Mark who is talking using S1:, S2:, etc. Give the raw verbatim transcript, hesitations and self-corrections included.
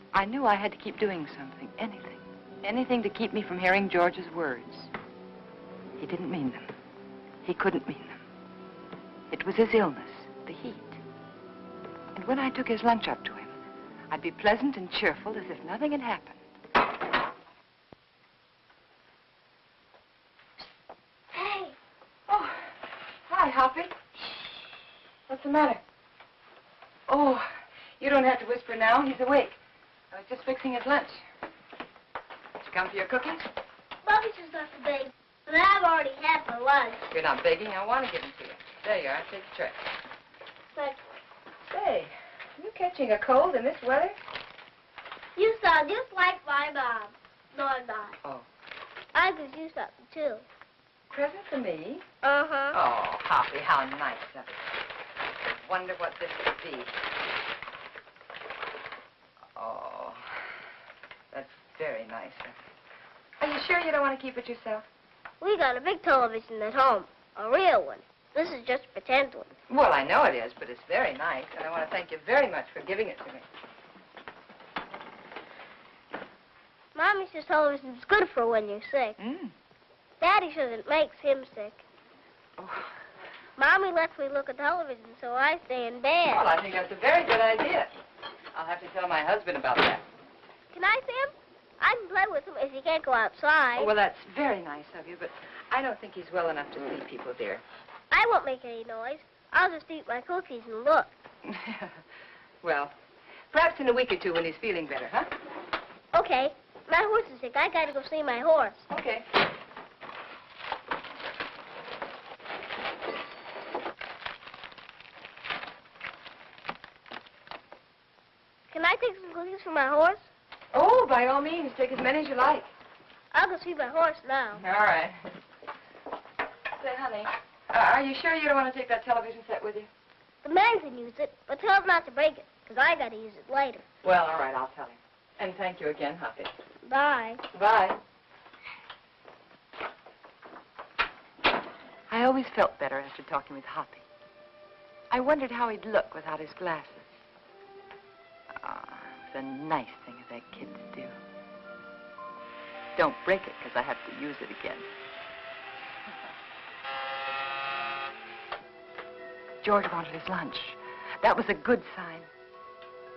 S1: I knew I had to keep doing something, anything. Anything to keep me from hearing George's words. He didn't mean them. He couldn't mean them. It was his illness, the heat. And when I took his lunch up to him, I'd be pleasant and cheerful as if nothing had happened.
S2: Hey!
S1: Oh, hi, Hoppy. What's the matter? Oh, you don't have to whisper now. He's awake. I was just fixing his lunch. Did you come for your cookies?
S2: Bobby's just left the bag, but I've already had my lunch.
S1: You're not begging. I want to give them to you. There you are. Take the tray.
S2: But
S1: Say, are you catching a cold in this weather?
S2: you sound just like my mom. No, I'm not.
S1: Oh.
S2: I could do something, too.
S1: Present for me?
S2: Uh-huh.
S1: Oh, Hoppy, how nice of you. I wonder what this could be. Oh, that's very nice of you. Are you sure you don't want to keep it yourself?
S2: We got a big television at home, a real one. This is just a pretend one.
S1: Well, I know it is, but it's very nice, and I want to thank you very much for giving it to me.
S2: Mommy says television's good for when you're sick.
S1: Mm.
S2: Daddy says it makes him sick.
S1: Oh.
S2: Mommy lets me look at television, so I stay in bed.
S1: Well, I think that's a very good idea. I'll have to tell my husband about that.
S2: Can I see him? I can play with him if he can't go outside.
S1: Oh, well, that's very nice of you, but I don't think he's well enough to see people, dear.
S2: I won't make any noise. I'll just eat my cookies and look.
S1: Well, perhaps in a week or two when he's feeling better, huh?
S2: Okay. My horse is sick. I gotta go see my horse.
S1: Okay.
S2: Can I take some cookies for my horse?
S1: Oh, by all means, take as many as you like.
S2: I'll go see my horse now.
S1: All right. Say, honey, uh, are you sure you don't want to take that television set with you?
S2: The man can use it, but tell him not to break it, because I gotta use it later.
S1: Well, all right, I'll tell him. And thank you again, Hoppy.
S2: Bye.
S1: Bye. I always felt better after talking with Hoppy. I wondered how he'd look without his glasses. Ah, it's a nice thing as that kids do. Don't break it, because I have to use it again. George wanted his lunch. That was a good sign.